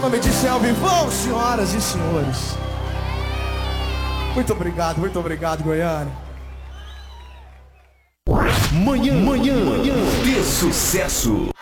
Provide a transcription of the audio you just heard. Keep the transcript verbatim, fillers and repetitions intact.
Em nome de Céu Vivão, senhoras e senhores. Muito obrigado, muito obrigado, Goiânia. Manhã, manhã, manhã de sucesso.